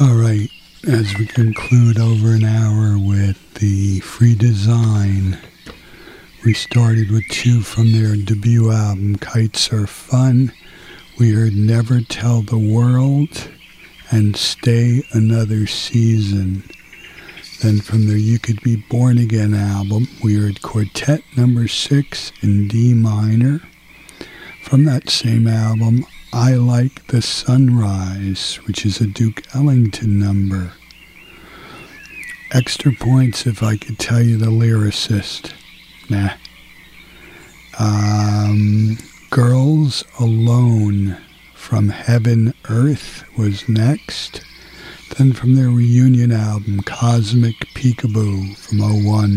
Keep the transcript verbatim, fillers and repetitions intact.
All right, as we conclude over an hour with the Free Design, we started with two from their debut album, Kites Are Fun. We heard Never Tell the World and Stay Another Season. Then from their You Could Be Born Again album, we heard Quartet Number Six in D minor. From that same album, I Like the Sunrise, which is a Duke Ellington number. Extra points if I could tell you the lyricist. Nah. Um, Girls Alone from Heaven Earth was next. Then from their reunion album, Cosmic Peekaboo from oh one.